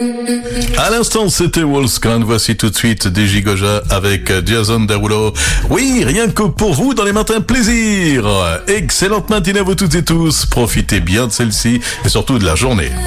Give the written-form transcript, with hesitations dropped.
À l'instant, c'était Wolfgang. Voici tout de suite DJ Goja avec Jason Derulo. Oui, rien que pour vous dans les matins plaisir. Excellente matinée à vous toutes et tous. Profitez bien de celle-ci et surtout de la journée.